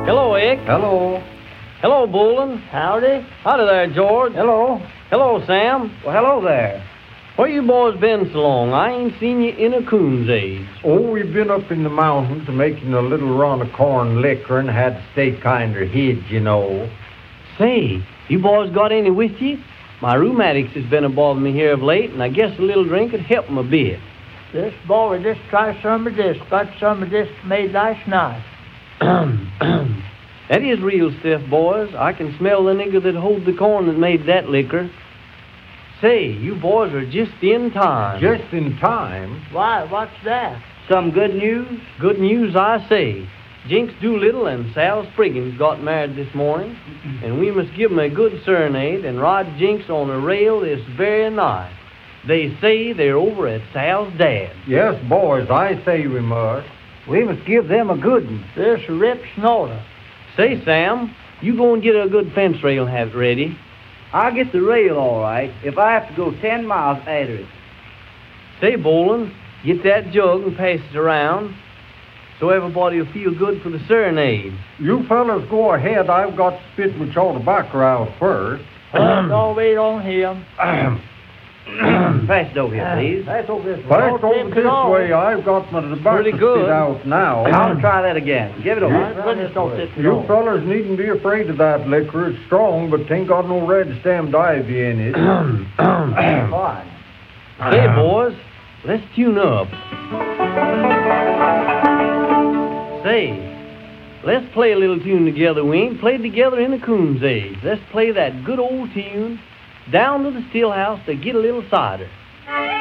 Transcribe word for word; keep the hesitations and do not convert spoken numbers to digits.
Hello, Ick. Hello. Hello, Bullen. Howdy. Howdy there, George. Hello. Hello, Sam. Well, hello there. Where you boys been so long? I ain't seen you in a coon's age. Oh, we've been up in the mountains making a little run of corn liquor and had to stay kinder hid, you know. Say, you boys got any with you? My rheumatics has been a bothering me here of late, and I guess a little drink would help 'em a bit. This boy, just try some of this. Got some of this made last night. That is real stiff, boys. I can smell the nigger that hold the corn that made that liquor. Say, you boys are just in time. Just in time? Why, what's that? Some good news? Good news, I say. Jinx Doolittle and Sal Spriggins got married this morning, and we must give 'em a good serenade and ride Jinx on a rail this very night. They say they're over at Sal's dad. Yes, boys, I say we must. We must give them a good one. This Rip Snorter. Say, Sam, you go and get a good fence rail and have it ready. I'll get the rail all right if I have to go ten miles after it. Say, Bolin, get that jug and pass it around so everybody will feel good for the serenade. You fellas go ahead. I've got to spit my chaw tobacco out first. Well, don't wait on him. Pass it over here, please. Pass over this way. First Don't over take this it all. way, I've got my tobacco Pretty good. spit out now. I'll try that again. Give it over. My goodness, don't take it You all. fellas needn't be afraid of that liquor. It's strong, but it ain't got no red stemmed ivy in it. Fine. Say, boys, let's tune up. Say, let's play a little tune together. We ain't played together in a coon's age. Let's play that good old tune, Down to the Still House to Get a Little Cider.